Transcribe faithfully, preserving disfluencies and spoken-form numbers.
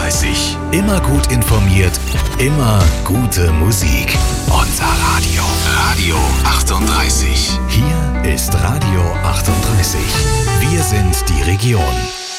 achtunddreißig. Immer gut informiert, immer gute Musik. Unser Radio. Radio achtunddreißig. Hier ist Radio achtunddreißig. Wir sind die Region.